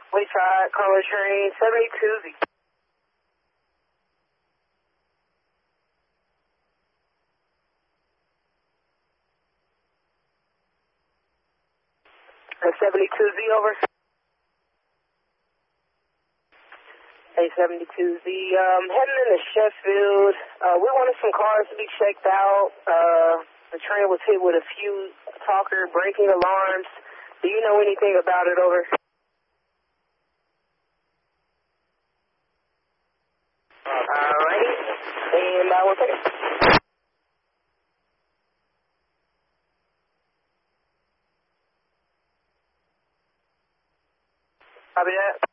We tried caller train 782Z. 72Z over. Hey, 72Z. Heading into Sheffield. We wanted some cars to be checked out. The train was hit with a few talker braking alarms. Do you know anything about it, over? Alright. And 1 second. Copy that.